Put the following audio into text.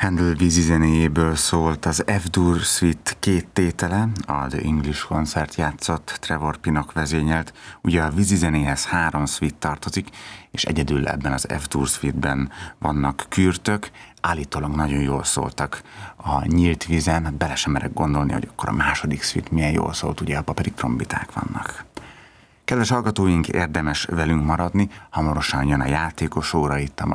Handel vízizenéjéből szólt az F-dur Suite két tétele, a The English Concert játszott, Trevor Pinnock vezényelt. Ugye a vízizenéhez 3 suite tartozik, és egyedül ebben az F-dur Suite-ben vannak kürtök, állítólag nagyon jól szóltak a nyílt vízen, hát bele sem merek gondolni, hogy akkor a második suite milyen jól szólt, ugye abban pedig trombiták vannak. Kedves hallgatóink, érdemes velünk maradni, hamarosan jön a játékos óra itt a